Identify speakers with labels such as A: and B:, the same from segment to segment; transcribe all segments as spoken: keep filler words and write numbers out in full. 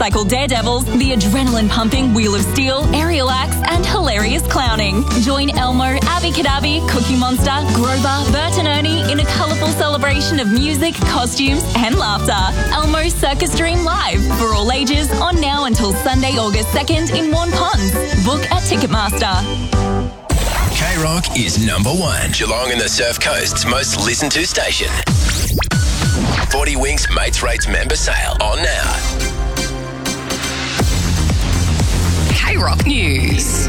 A: motorcycle daredevils, the adrenaline-pumping Wheel of Steel, aerial acts, and hilarious clowning. Join Elmo, Abby Cadabby, Cookie Monster, Grover, Bert and Ernie in a colourful celebration of music, costumes, and laughter. Elmo's Circus Dream Live for all ages on now until Sunday, August second in Waurn Ponds. Book at Ticketmaster.
B: K-Rock is number one. Geelong and the Surf Coast's most listened to station. forty Winks Mates Rates member sale on now.
C: K-Rock News.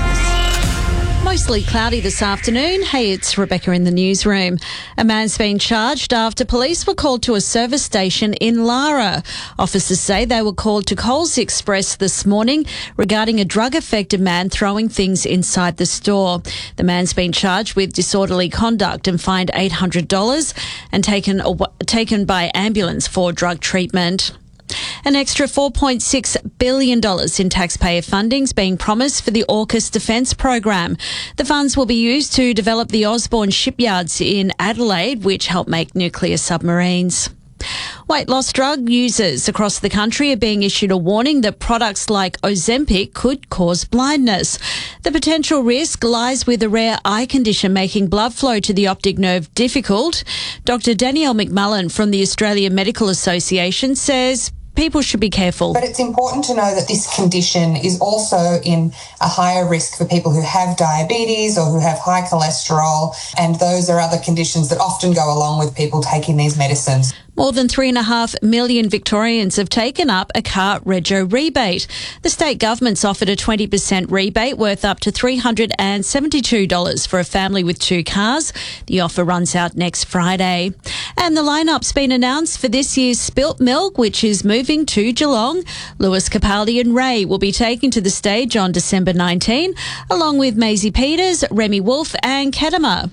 D: Mostly cloudy this afternoon. Hey, it's Rebecca in the newsroom. A man's been charged after police were called to a service station in Lara. Officers say they were called to Coles Express this morning regarding a drug-affected man throwing things inside the store. The man's been charged with disorderly conduct and fined eight hundred dollars and taken, taken by ambulance for drug treatment. An extra four point six billion dollars in taxpayer funding is being promised for the AUKUS defence program. The funds will be used to develop the Osborne shipyards in Adelaide, which help make nuclear submarines. Weight loss drug users across the country are being issued a warning that products like Ozempic could cause blindness. The potential risk lies with a rare eye condition making blood flow to the optic nerve difficult. Doctor Danielle McMullen from the Australian Medical Association says people should be careful.
E: But it's important to know that this condition is also in a higher risk for people who have diabetes or who have high cholesterol, and those are other conditions that often go along with people taking these medicines.
D: More than three and a half million Victorians have taken up a car rego rebate. The state government's offered a twenty percent rebate worth up to three hundred seventy-two dollars for a family with two cars. The offer runs out next Friday. And the lineup's been announced for this year's Spilt Milk, which is moving to Geelong. Lewis Capaldi and Ray will be taken to the stage on December nineteenth, along with Maisie Peters, Remy Wolf and Kedema.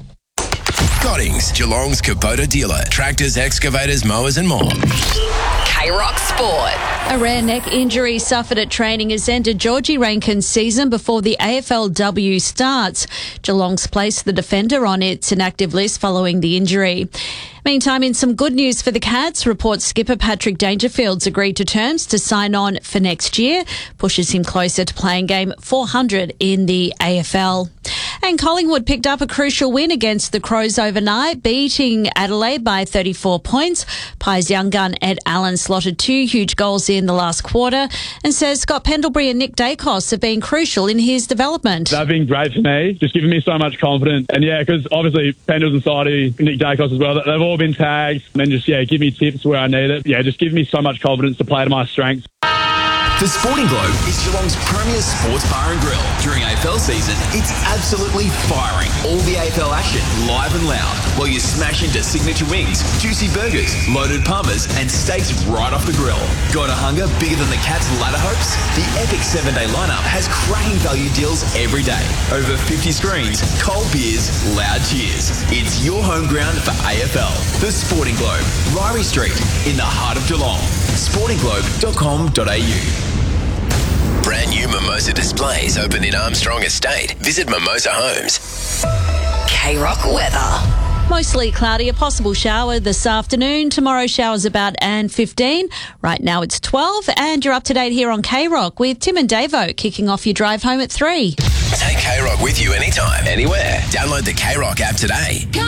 B: Goddings, Geelong's Kubota dealer. Tractors, excavators, mowers and more.
C: K-Rock Sport.
D: A rare neck injury suffered at training has ended Georgie Rankin's season before the A F L W starts. Geelong's placed the defender on its inactive list following the injury. Meantime, in some good news for the Cats, reports skipper Patrick Dangerfield's agreed to terms to sign on for next year, pushes him closer to playing game four hundred in the A F L. And Collingwood picked up a crucial win against the Crows overnight, beating Adelaide by thirty-four points. Pies young gun Ed Allen slotted two huge goals in the last quarter and says Scott Pendlebury and Nick Dacos have been crucial in his development.
F: They've been great for me, just giving me so much confidence. And yeah, because obviously Pendles and Sidey, Nick Dacos as well, they've all been tagged and then just, yeah, give me tips where I need it. Yeah, just give me so much confidence to play to my strengths.
B: The Sporting Globe is Geelong's premier sports bar and grill. During A F L season, it's absolutely firing. All the A F L action, live and loud, while you smash into signature wings, juicy burgers, loaded palmers, and steaks right off the grill. Got a hunger bigger than the Cats' ladder hopes? The epic seven-day lineup has cracking value deals every day. Over fifty screens, cold beers, loud cheers. It's your home ground for A F L. The Sporting Globe, Ryrie Street, in the heart of Geelong. sporting globe dot com dot a u. Brand new Mimosa displays open in Armstrong Estate. Visit Mimosa Homes.
C: K-Rock weather.
D: Mostly cloudy, a possible shower this afternoon. Tomorrow showers about and fifteen. Right now it's twelve, and you're up to date here on K-Rock with Tim and Davo kicking off your drive home at three.
B: Take K-Rock with you anytime, anywhere. Download the K-Rock app today.